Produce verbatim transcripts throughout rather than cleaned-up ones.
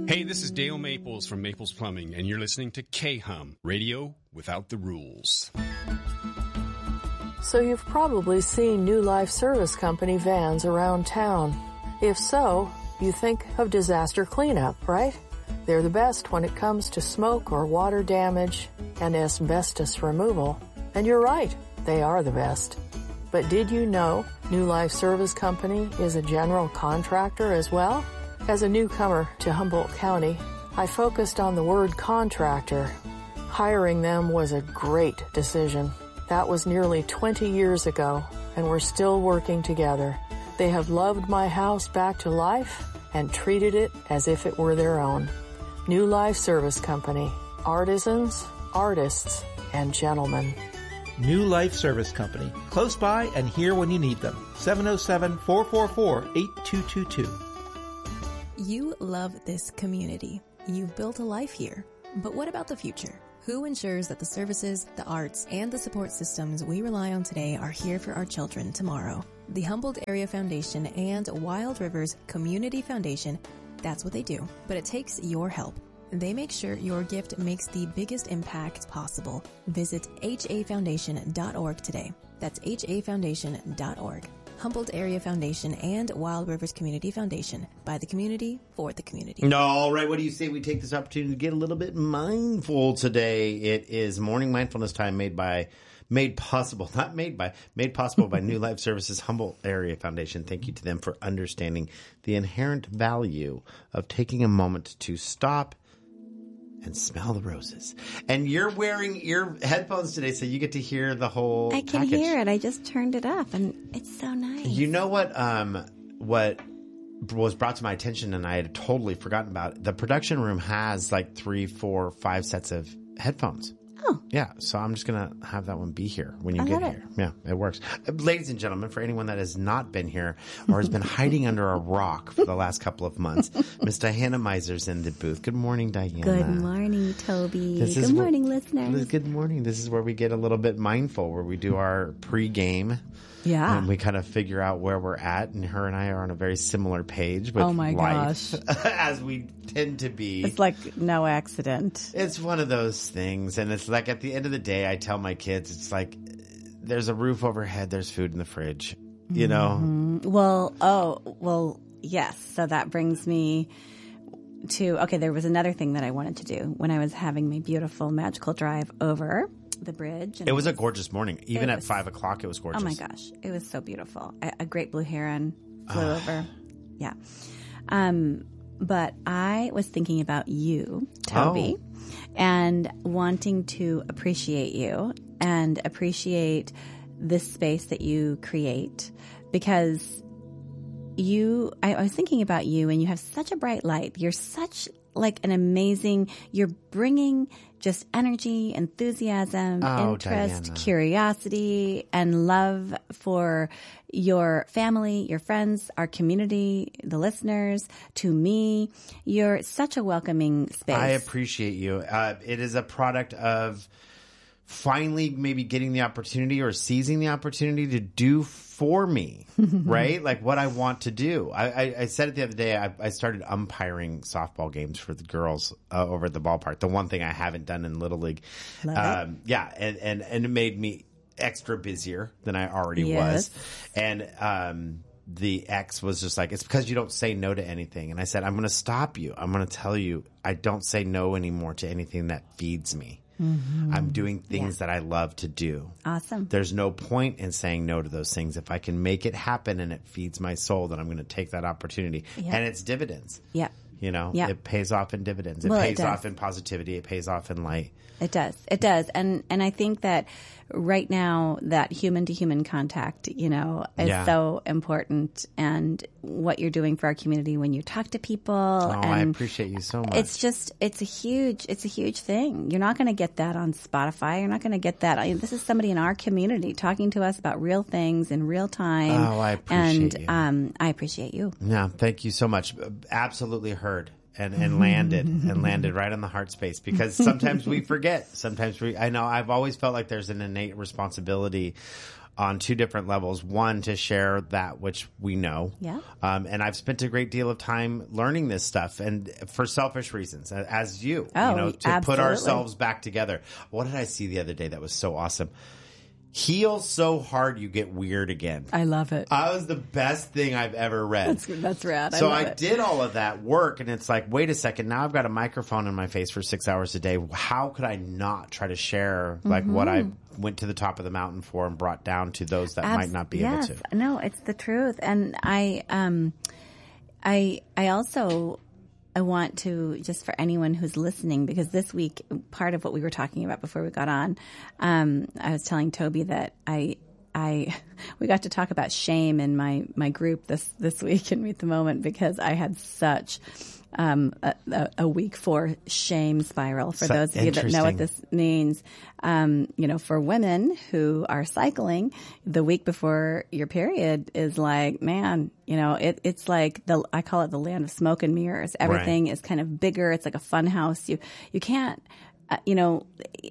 Hey, this is Dale Maples from Maples Plumbing, and you're listening to K-Hum, radio without the rules. So you've probably seen New Life Service Company vans around town. If so, you think of disaster cleanup, right? They're the best when it comes to smoke or water damage and asbestos removal. And you're right, they are the best. But did you know New Life Service Company is a general contractor as well? As a newcomer to Humboldt County, I focused on the word contractor. Hiring them was a great decision. That was nearly twenty years ago, and we're still working together. They have loved my house back to life and treated it as if it were their own. New Life Service Company. Artisans, artists, and gentlemen. New Life Service Company. Close by and here when you need them. seven oh seven, four four four, eight two two two. You love this community. You've built a life here. But what about the future? Who ensures that the services, the arts, and the support systems we rely on today are here for our children tomorrow? The Humboldt Area Foundation and Wild Rivers Community Foundation, that's what they do. But it takes your help. They make sure your gift makes the biggest impact possible. Visit H A foundation dot org today. That's H A foundation dot org. Humboldt Area Foundation and Wild Rivers Community Foundation. By the community, for the community. All right, what do you say we take this opportunity to get a little bit mindful today? It is Morning Mindfulness Time made by, made possible, not made by, made possible by New Life Services Humboldt Area Foundation. Thank you to them for understanding the inherent value of taking a moment to stop and smell the roses. And you're wearing ear headphones today, so you get to hear the whole I can package. hear it. I just turned it up, and it's so nice. You know what? Um, what was brought to my attention, and I had totally forgotten about it. The production room has like three, four, five sets of headphones. Oh. Yeah, so I'm just going to have that one be here when you I get love here. it. Yeah, it works. Uh, ladies and gentlemen, for anyone that has not been here or has been hiding under a rock for the last couple of months, Miss Diana Miser's in the booth. Good morning, Diana. Good morning, Toby. This Good is morning, where, listeners. Good morning. This is where we get a little bit mindful, where we do our pre-game. Yeah. And we kind of figure out where we're at, and her and I are on a very similar page with Oh my life, gosh. as we tend to be. It's like no accident. It's one of those things, and it's like at the end of the day, I tell my kids, it's like there's a roof overhead, there's food in the fridge, you know? Mm-hmm. Well, oh, well, yes. So that brings me to, okay, there was another thing that I wanted to do when I was having my beautiful magical drive over the bridge. And it was a gorgeous morning. Even at was, five o'clock, it was gorgeous. Oh my gosh. It was so beautiful. A, a great blue heron flew uh. over. Yeah. Um, but I was thinking about you, Toby, oh. and wanting to appreciate you and appreciate this space that you create, because you, I, I was thinking about you, and you have such a bright light. You're such like an amazing, you're bringing just energy, enthusiasm, oh, interest, Diana. curiosity, and love for your family, your friends, our community, the listeners, to me. You're such a welcoming space. I appreciate you. Uh, it is a product of finally maybe getting the opportunity or seizing the opportunity to do for me, right? Like what I want to do. I, I, I said it the other day, I, I started umpiring softball games for the girls uh, over at the ballpark. The one thing I haven't done in Little League. Love um, it. Yeah, and, and, and it made me extra busier than I already Yes. was. And um, the ex was just like, it's because you don't say no to anything. And I said, I'm going to stop you. I'm going to tell you I don't say no anymore to anything that feeds me. Mm-hmm. I'm doing things yeah. that I love to do. Awesome. There's no point in saying no to those things. If I can make it happen and it feeds my soul, then I'm going to take that opportunity. Yep. And it's dividends. Yeah. You know, yep. it pays off in dividends. It well, pays it off in positivity. It pays off in light. It does. It does. And and I think that right now that human to human contact, you know, is yeah. so important, and what you're doing for our community when you talk to people. Oh, and I appreciate you so much. It's just, it's a huge, it's a huge thing. You're not going to get that on Spotify. You're not going to get that. I mean, this is somebody in our community talking to us about real things in real time. Oh, I appreciate and, you. um, I appreciate you. No, thank you so much. Absolutely heard. And, and landed and landed right on the heart space, because sometimes we forget. Sometimes we, I know I've always felt like there's an innate responsibility on two different levels. One, to share that which we know. Yeah. Um, and I've spent a great deal of time learning this stuff, and for selfish reasons, as you, Oh, you know, to absolutely. put ourselves back together. What did I see the other day that was so awesome? Heal so hard you get weird again. I love it. That was the best thing I've ever read. That's, that's rad. I So love I it. did all of that work, and it's like, wait a second, now I've got a microphone in my face for six hours a day. How could I not try to share like Mm-hmm. what I went to the top of the mountain for and brought down to those that Abs- might not be yes. able to? No, it's the truth. And I, um, I, I also, I want to, just for anyone who's listening, because this week, part of what we were talking about before we got on, um, I was telling Toby that I, I, we got to talk about shame in my, my group this, this week in Meet the Moment, because I had such, um, a, a, a week four shame spiral. For So those of you that know what interesting. this means, um, you know, for women who are cycling, the week before your period is like, man, you know, it, it's like the, I call it the land of smoke and mirrors. Everything is kind of bigger. It's like a fun house. You, you can't, uh, you know,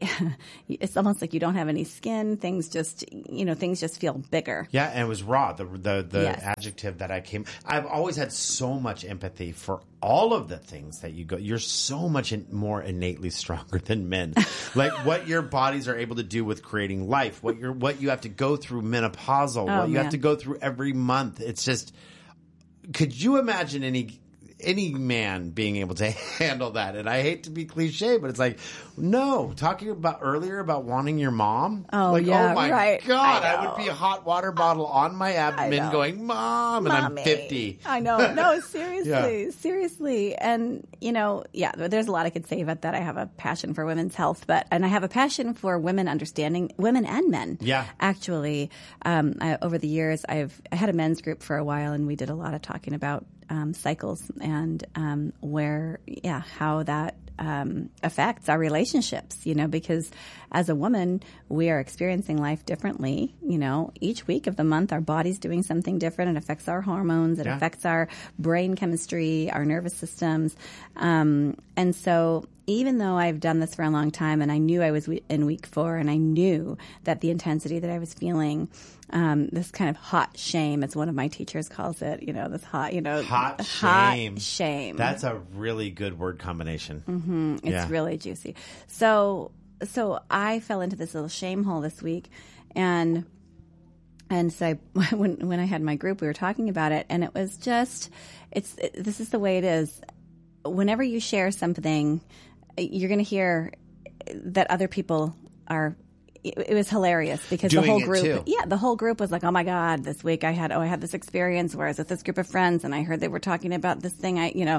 it's almost like you don't have any skin. Things just, you know, things just feel bigger. Yeah, and it was raw. The the, the Yes. adjective that I came. I've always had so much empathy for all of the things that you go. You're so much in, more innately stronger than men. Like what your bodies are able to do with creating life. What you're what you have to go through menopausal. Oh, what you man. have to go through every month. It's just. Could you imagine any? Any man being able to handle that? And I hate to be cliche, but it's like, no, talking about earlier about wanting your mom. Oh, like, yeah, oh my right. God, I I, know. would be a hot water bottle on my abdomen know. going, Mom, and Mommy. I'm fifty. I know. No, seriously, Yeah. seriously. And, you know, yeah, there's a lot I could say about that. I have a passion for women's health, but, and I have a passion for women understanding, women and men. Yeah. Actually, um, I, over the years, I've, I had a men's group for a while, and we did a lot of talking about um, cycles and um, where, yeah, how that um, affects our relationships, you know, because as a woman, we are experiencing life differently. You know, each week of the month, our body's doing something different. It affects our hormones. It Yeah. affects our brain chemistry, our nervous systems. Um, and so even though I've done this for a long time, and I knew I was we- in week four, and I knew that the intensity that I was feeling, um, this kind of hot shame, as one of my teachers calls it, you know, this hot, you know, Hot hot shame. shame. That's a really good word combination. Mm-hmm. It's Yeah. really juicy. So, so I fell into this little shame hole this week, and and so I, when when I had my group, we were talking about it, and it was just, it's it, this is the way it is. Whenever you share something, you're going to hear that other people are. It, it was hilarious because Doing the whole it group, too. yeah, the whole group was like, "Oh my God, this week I had, oh, I had this experience where I was with this group of friends, and I heard they were talking about this thing. I, you know,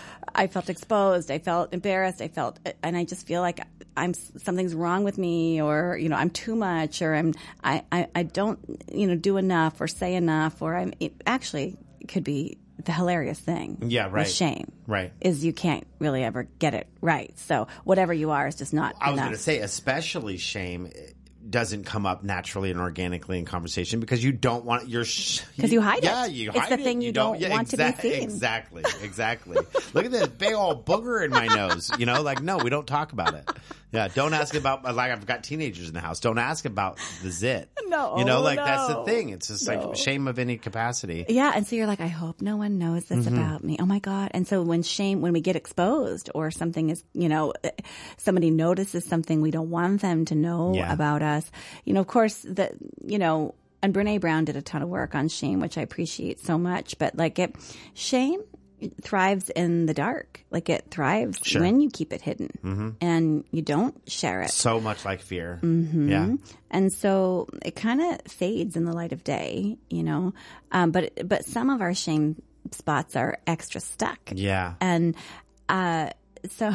I felt exposed, I felt embarrassed, I felt, and I just feel like I'm something's wrong with me, or you know, I'm too much, or I'm, I, I, I don't, you know, do enough or say enough, or I'm it actually it could be." The hilarious thing, Yeah, right. with shame, Right. is you can't really ever get it right. So whatever you are is just not I was enough. going to say, especially shame doesn't come up naturally and organically in conversation because you don't want your sh- 'Cause you hide it. Yeah, you It's hide the it. thing you don't want to be exac- seen. Exactly, exactly. Look at this big old booger in my nose. You know, like no, we don't talk about it. Yeah, don't ask about like I've got teenagers in the house. Don't ask about the zit. No, you know, like that's the no. thing. It's just No. like shame of any capacity. Yeah, and so you're like, I hope no one knows this Mm-hmm. about me. Oh my God. And so when shame, when we get exposed or something is, you know, somebody notices something we don't want them to know Yeah. about us, you know, of course, the, you know, and Brene Brown did a ton of work on shame, which I appreciate so much. But like it, shame thrives in the dark. Like it thrives Sure. when you keep it hidden Mm-hmm. and you don't share it. So much like fear. Mm-hmm. Yeah. And so it kind of fades in the light of day, you know. Um, but but some of our shame spots are extra stuck. Yeah. And uh, so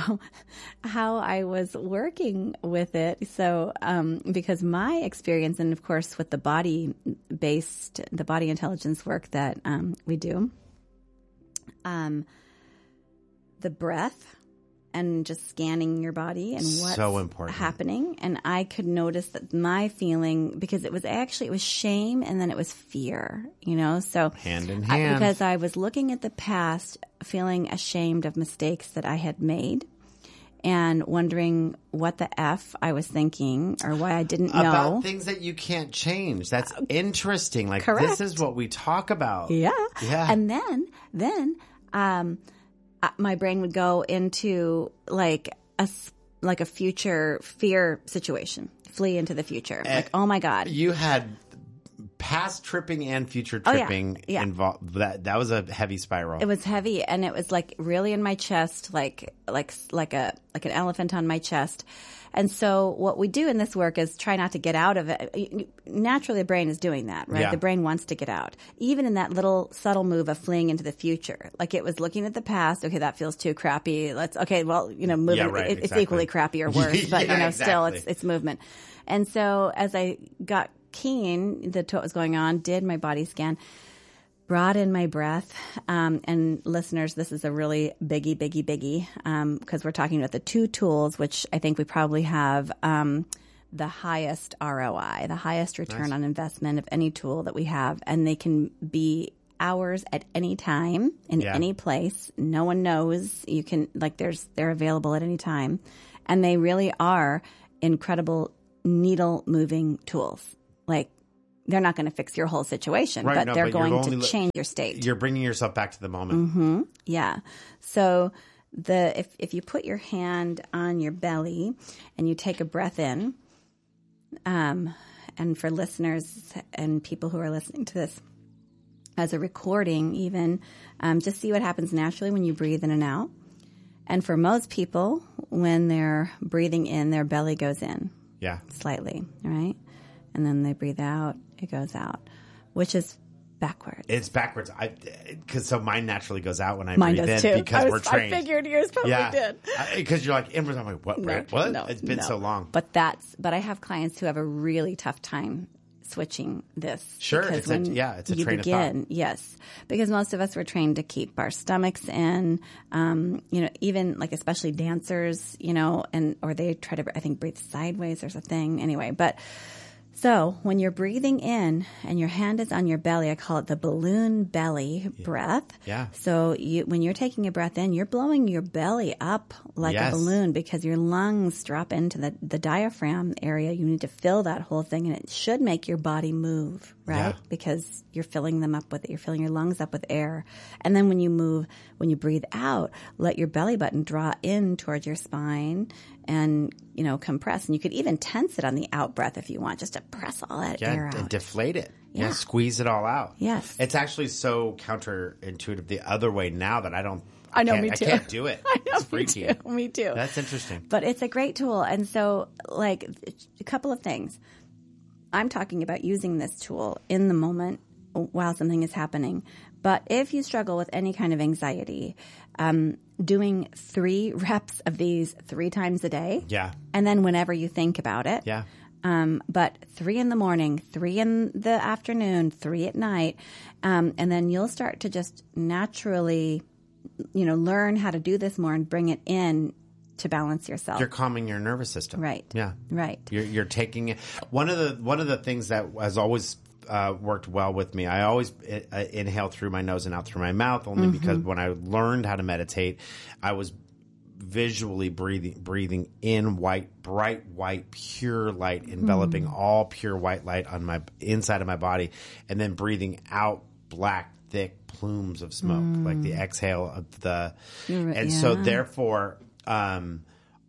how I was working with it, so um, because my experience, and of course with the body-based, the body intelligence work that um, we do, um, the breath and just scanning your body and what's So important. happening. And I could notice that my feeling, because it was actually, it was shame and then it was fear, you know? So Hand in I- hand. because I was looking at the past, feeling ashamed of mistakes that I had made. and wondering what the F I was thinking or why I didn't know. About things that you can't change. That's interesting. Like, Correct. this is what we talk about. Yeah. Yeah. And then, then, um, uh, my brain would go into like a, s- like a future fear situation, flee into the future. Like, oh my God. You had past tripping and future Oh, yeah. tripping Yeah. involved. That that was a heavy spiral. It was heavy, and it was like really in my chest, like like like a like an elephant on my chest. And so, what we do in this work is try not to get out of it. Naturally, the brain is doing that, right? Yeah. The brain wants to get out, even in that little subtle move of fleeing into the future. Like it was looking at the past. Okay, that feels too crappy. Let's okay, well, you know, moving. Yeah, right, it, it's exactly. equally crappy or worse, but Yeah, you know, still, exactly. it's it's movement. And so, as I got keen to what was going on, did my body scan. Brought in my breath, um, and listeners, this is a really biggie, biggie, biggie, um, because we're talking about the two tools, which I think we probably have um, the highest R O I, the highest return Nice. on investment of any tool that we have, and they can be hours at any time in Yeah. any place. No one knows. You can like there's they're available at any time, and they really are incredible needle moving tools. Like. They're not going to fix your whole situation, Right, but no, they're but you're going to only li- change your state. You're bringing yourself back to the moment. Yeah. So the if if you put your hand on your belly and you take a breath in, um, and for listeners and people who are listening to this as a recording, even um, just see what happens naturally when you breathe in and out. And for most people, when they're breathing in, their belly goes in Yeah. slightly, right? And then they breathe out, it goes out, which is backwards. It's backwards. I because so mine naturally goes out when I Mine breathe does in too. because I, we're was, trained. I figured yours probably yeah, did. because you're like inwards. I'm like, what? No, Brett? What? no, it's been no. so long. But that's. But I have clients who have a really tough time switching this. Sure, because it's a- when yeah, it's a you train of begin, thought. yes, because most of us were trained to keep our stomachs in. Um, you know, even like especially dancers, you know, and or they try to I think breathe sideways. There's a thing anyway, but. So when you're breathing in and your hand is on your belly, I call it the balloon belly breath. Yeah. So you, when you're taking a breath in, you're blowing your belly up like Yes. a balloon because your lungs drop into the, the diaphragm area. You need to fill that whole thing, and it should make your body move, right? Yeah. Because you're filling them up with, you're filling your lungs up with air. And then when you move, when you breathe out, let your belly button draw in towards your spine and, you know, compress. And you could even tense it on the out breath if you want, just to press all that Yeah, air and out. deflate it. Yeah. Yeah. Squeeze it all out. Yes. It's actually so counterintuitive the other way now that I don't. I know, can't- me too. I can't do it. I know, It's me freaky. too. Me too. That's interesting. But it's a great tool. And so, like, a couple of things. I'm talking about using this tool in the moment while something is happening. But if you struggle with any kind of anxiety, um, doing three reps of these three times a day. Yeah. And then whenever you think about it. Yeah. Um, but three in the morning, three in the afternoon, three at night. Um, and then you'll start to just naturally, you know, learn how to do this more and bring it in to balance yourself. You're calming your nervous system. Right. Yeah. Right. You're, you're taking it. One of the one of the things that has always uh, worked well with me. I always uh, inhale through my nose and out through my mouth, only Mm-hmm. because when I learned how to meditate, I was visually breathing breathing in white, bright white, pure light, enveloping Mm. all pure white light on my inside of my body, and then breathing out black, thick plumes of smoke, like the exhale of the. You're right, And so, yeah. therefore, um,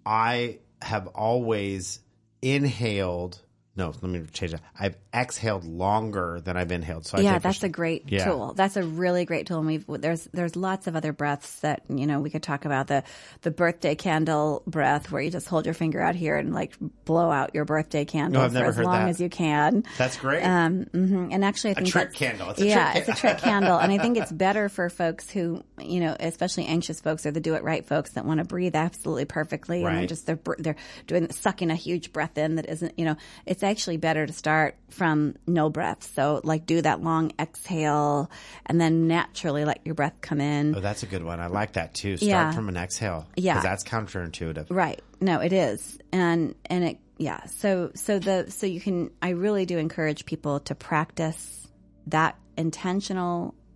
I have always inhaled. No, let me change that. I've exhaled longer than I've inhaled. So I yeah, take that's a great Yeah. tool. That's a really great tool. And we've there's there's lots of other breaths that you know we could talk about the the birthday candle breath where you just hold your finger out here and like blow out your birthday candle No, I've for never as heard long that. as you can. That's great. Um, mhm. And actually, I think trick that's- candle. It's a yeah, trick it's a trick candle, and I think it's better for folks who, you know, especially anxious folks or the do it right folks that want to breathe absolutely perfectly, and they're Right. just they're br- they're doing sucking a huge breath in that isn't, you know, it's actually better to start from no breath. So like do that long exhale, and then naturally let your breath come in. Oh, that's a good one. I like that too. Start Yeah. from an exhale. Yeah. Because that's counterintuitive. Right. No, it is. And, and it, yeah. So, so the, so you can, I really do encourage people to practice that intentional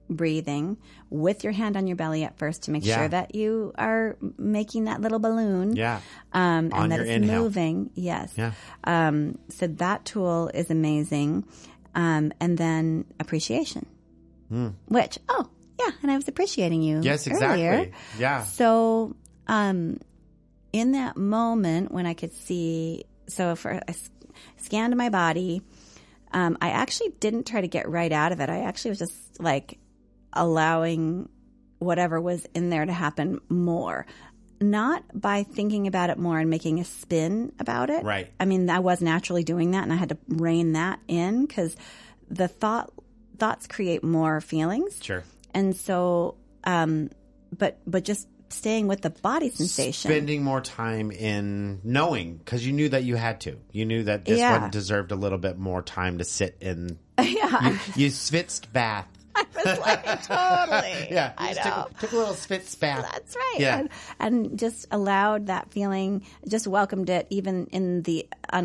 breathing with your hand on your belly at first to make Yeah. sure that you are making that little balloon. Yeah. Um, and On that your it's inhale. moving. Yes. Yeah. Um, so that tool is amazing. Um, and then appreciation, which, oh, yeah. And I was appreciating you. Yes, exactly. earlier. Yeah. So, um, in that moment when I could see, so for I s- scanned my body, um, I actually didn't try to get right out of it. I actually was just like allowing whatever was in there to happen more. Not by thinking about it more and making a spin about it. Right. I mean, I was naturally doing that, and I had to rein that in because the thought thoughts create more feelings. Sure. And so, um, but but just staying with the body sensation. Spending more time in knowing, because you knew that you had to. You knew that this Yeah. one deserved a little bit more time to sit in. Yeah. You, you schwitzed bath. I was like, totally. Yeah. You I just know. Took, took a little schwitz bath. That's right. Yeah. And, and just allowed that feeling, just welcomed it even in the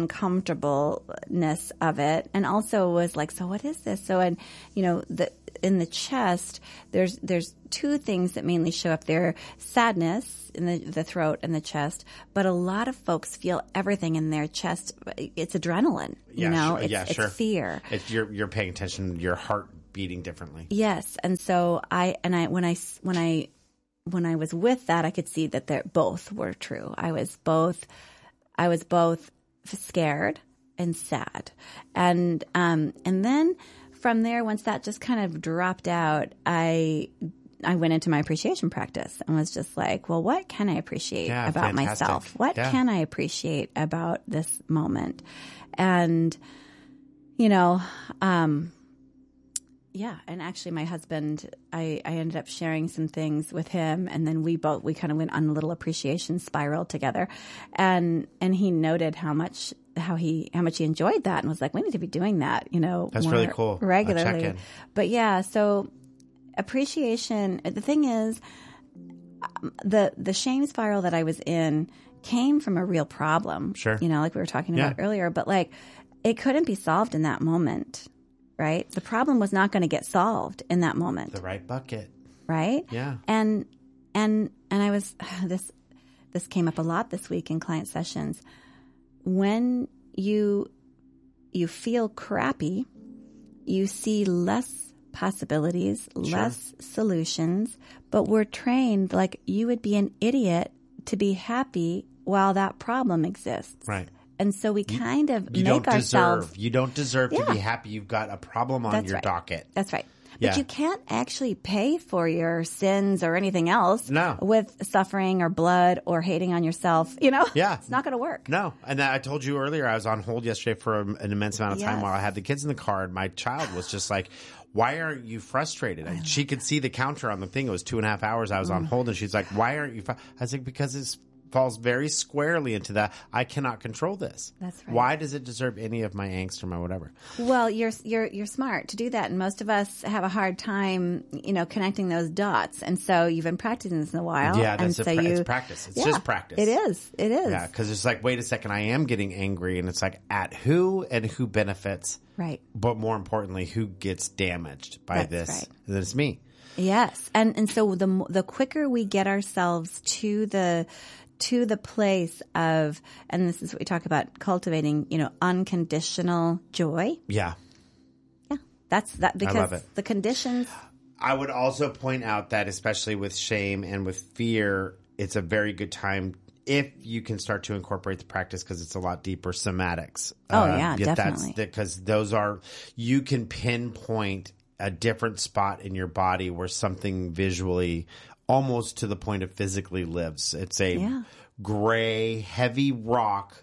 uncomfortableness of it. And also was like, so what is this? So, and, you know, the, in the chest, there's, there's two things that mainly show up there. Sadness in the, the throat and the chest, but a lot of folks feel everything in their chest. It's adrenaline, you Yeah, know, sure. it's, Yeah, it's sure. fear. If you're, you're paying attention, your heart beating differently. Yes, and so I and I when I when I when I was with that, I could see that they both were true. I was both I was both scared and sad, and um and then from there, once that just kind of dropped out, I I went into my appreciation practice and was just like, well, what can I appreciate Yeah, about fantastic. myself? What Yeah. can I appreciate about this moment? And you know, um. Yeah, and actually my husband, I, I ended up sharing some things with him, and then we both, we kind of went on a little appreciation spiral together, and and he noted how much, how he, how much he enjoyed that, and was like, we need to be doing that, you know, That's more really cool. I'll regularly. check in. But yeah, so appreciation, the thing is, um, the, the shame spiral that I was in came from a real problem. Sure. You know, like we were talking Yeah. about earlier, but like, it couldn't be solved in that moment. Right? The problem was not going to get solved in that moment. The right bucket. Right? Yeah. And and and I was this this came up a lot this week in client sessions. When you you feel crappy, you see less possibilities, less solutions, but we're trained like you would be an idiot to be happy while that problem exists. Right. And so we kind of You make don't ourselves deserve. You don't deserve to Yeah. be happy. You've got a problem on That's your right. docket. That's right. Yeah. But you can't actually pay for your sins or anything else No. with suffering or blood or hating on yourself. You know? Yeah. It's not going to work. No, and I told you earlier, I was on hold yesterday for an immense amount of time Yes. while I had the kids in the car, and my child was just like, why aren't you frustrated? And she could see the counter on the thing. It was two and a half hours I was Mm. on hold, and she's like, why aren't you fr-? I was like, because it falls very squarely into that. I cannot control this. That's right. Why does it deserve any of my angst or my whatever? Well, you're you're you're smart to do that, and most of us have a hard time, you know, connecting those dots. And so you've been practicing this in a while. Yeah, and that's a so pra- you, it's practice. It's Yeah, just practice. It is. It is. Yeah, because it's like, wait a second, I am getting angry, and it's like, at who and who benefits? Right. But more importantly, who gets damaged by That's this? right. And then it's me. Yes, and and so the mo- the quicker we get ourselves to the to the place of, and this is what we talk about, cultivating, you know, unconditional joy. Yeah. Yeah, that's that because love it. the conditions. I would also point out that especially with shame and with fear, it's a very good time if you can start to incorporate the practice because it's a lot deeper somatics. Oh, yeah, definitely. Because those are, you can pinpoint a different spot in your body where something visually almost to the point of physically lives. It's a Yeah. gray, heavy rock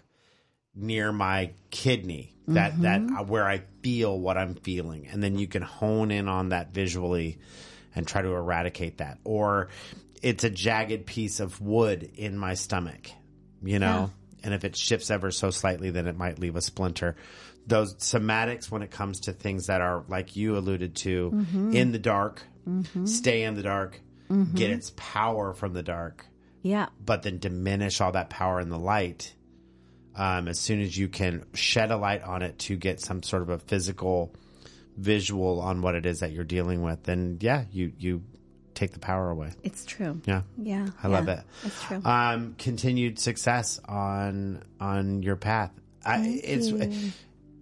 near my kidney that Mm-hmm. that where I feel what I'm feeling, and then you can hone in on that visually and try to eradicate that. Or it's a jagged piece of wood in my stomach, you know, and if it shifts ever so slightly, then it might leave a splinter. Those somatics, when it comes to things that are like you alluded to, Mm-hmm. in the dark, stay in the dark, get its power from the dark, Yeah, but then diminish all that power in the light. Um, as soon as you can shed a light on it to get some sort of a physical visual on what it is that you're dealing with, then yeah, you, you take the power away. It's true. Yeah. Yeah. I yeah, love it. It's true. Um, continued success on, on your path. I, it's you.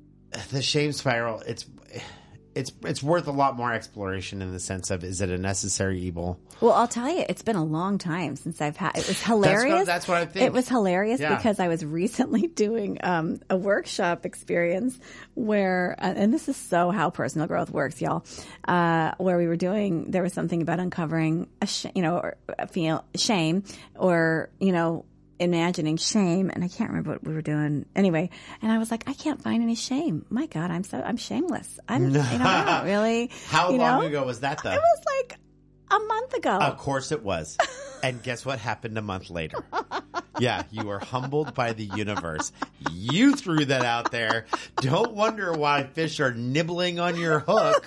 the shame spiral. It's, it's, it's worth a lot more exploration in the sense of, is it a necessary evil? Well, I'll tell you, it's been a long time since I've had. It was hilarious. That's what, that's what I think. It was hilarious Yeah. because I was recently doing um, a workshop experience where, uh, and this is so how personal growth works, y'all. Uh, where we were doing, there was something about uncovering a, sh- you know, or a feel shame, or you know, imagining shame, and I can't remember what we were doing anyway. And I was like, I can't find any shame. My God, I'm so I'm shameless. I'm you know, I'm not really. How you long know? ago was that though? It was like a month ago. Of course it was. And guess what happened a month later? Yeah, you were humbled by the universe. You threw that out there. Don't wonder why fish are nibbling on your hook,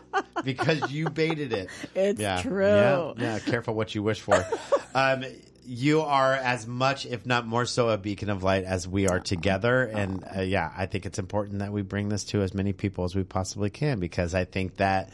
because you baited it. It's yeah. true. Yeah, yeah, careful what you wish for. Um, you are as much, if not more so, a beacon of light as we are together. And uh, yeah, I think it's important that we bring this to as many people as we possibly can, because I think that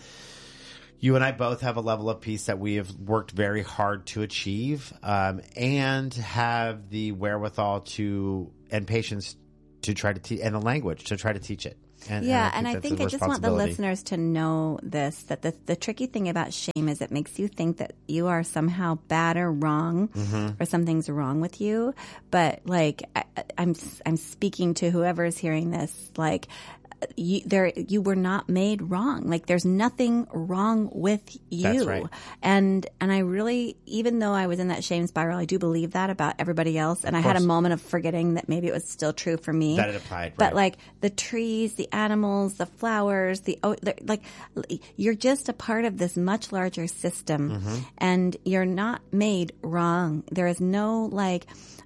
you and I both have a level of peace that we have worked very hard to achieve, um, and have the wherewithal to and patience to try to teach, and the language to try to teach it. And, yeah, and I and think, I think I just want the responsibility. listeners to know this, that the, the tricky thing about shame is it makes you think that you are somehow bad or wrong, Mm-hmm. or something's wrong with you. But like, I, I'm I'm speaking to whoever is hearing this, like, you, there, you were not made wrong. Like, there's nothing wrong with you. That's right. And and I really, even though I was in that shame spiral, I do believe that about everybody else. And I had a course. moment of forgetting that maybe it was still true for me. That it applied, But right. like the trees, the animals, the flowers, the oh, like you're just a part of this much larger system, Mm-hmm. and you're not made wrong. There is no like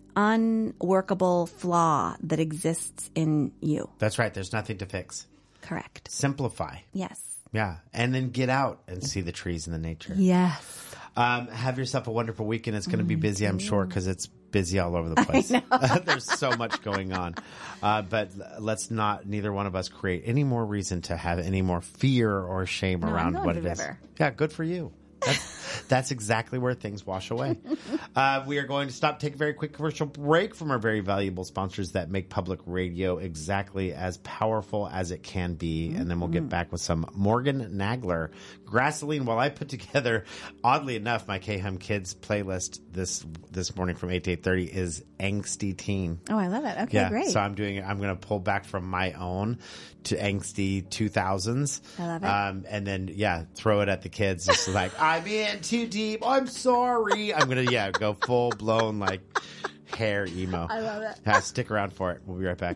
unworkable flaw that exists in you. That's right. There's nothing to fix. Correct. Simplify. Yes. Yeah. And then get out and see the trees and the nature. Yes. Um, have yourself a wonderful weekend. It's going to be busy, I'm sure, because it's busy all over the place. There's so much going on. Uh, but let's not, neither one of us, create any more reason to have any more fear or shame No, I'm around going what to it the is. river. Yeah, good for you. That's, that's exactly where things wash away. Uh, we are going to stop, take a very quick commercial break from our very valuable sponsors that make public radio exactly as powerful as it can be. Mm-hmm. And then we'll get back with some Morgan Nagler, Grassoline, while I put together, oddly enough, my K-Hum Kids playlist this this morning from eight to eight thirty is Angsty Teen. Oh, I love it. Okay, Yeah, great. so I'm doing. I'm going to pull back from my own to angsty two thousands. I love it. Um, and then yeah, throw it at the kids. Just like I'm in too deep. I'm sorry. I'm gonna yeah go full blown like hair emo. I love it. Yeah, stick around for it. We'll be right back.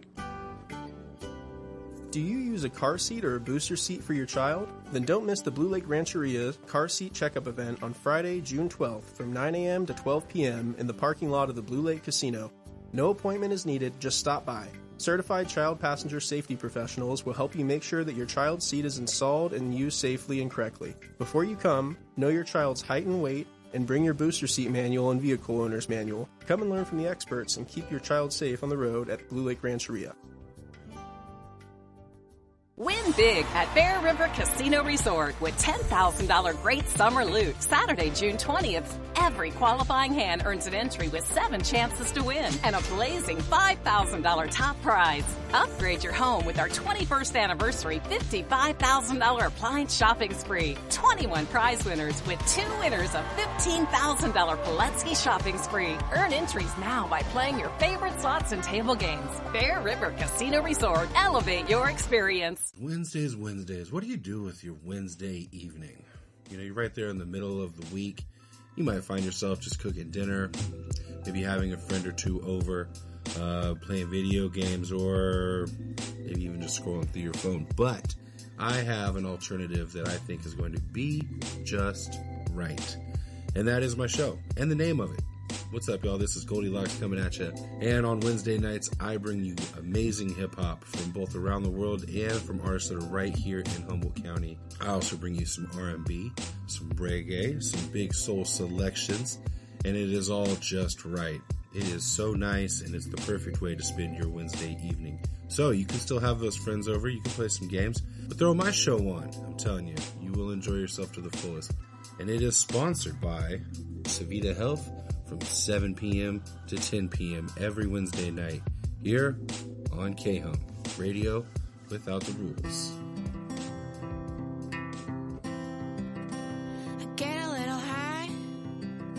Do you use a car seat or a booster seat for your child? Then don't miss the Blue Lake Rancheria Car Seat Checkup event on Friday, June twelfth from nine a.m. to twelve p.m. in the parking lot of the Blue Lake Casino. No appointment is needed, just stop by. Certified child passenger safety professionals will help you make sure that your child's seat is installed and used safely and correctly. Before you come, know your child's height and weight, and bring your booster seat manual and vehicle owner's manual. Come and learn from the experts and keep your child safe on the road at Blue Lake Rancheria. Win big at Bear River Casino Resort with ten thousand dollars Great Summer Loot. Saturday, June twentieth. Every qualifying hand earns an entry with seven chances to win and a blazing five thousand dollars top prize. Upgrade your home with our twenty-first anniversary fifty-five thousand dollars appliance shopping spree. twenty-one prize winners with two winners of fifteen thousand dollars Pulaski shopping spree. Earn entries now by playing your favorite slots and table games. Bear River Casino Resort. Elevate your experience. Wednesdays, Wednesdays. What do you do with your Wednesday evening? You know, you're right there in the middle of the week. You might find yourself just cooking dinner, maybe having a friend or two over, uh, playing video games, or maybe even just scrolling through your phone. But I have an alternative that I think is going to be just right. And that is my show and the name of it. What's up, y'all? This is Goldilocks coming at you. And on Wednesday nights, I bring you amazing hip-hop from both around the world and from artists that are right here in Humboldt County. I also bring you some R and B, some reggae, some big soul selections, and it is all just right. It is so nice, and it's the perfect way to spend your Wednesday evening. So you can still have those friends over. You can play some games. But throw my show on. I'm telling you, you will enjoy yourself to the fullest. And it is sponsored by Savita Health from seven p.m. to ten p.m. every Wednesday night here on K-Hum, radio without the rules.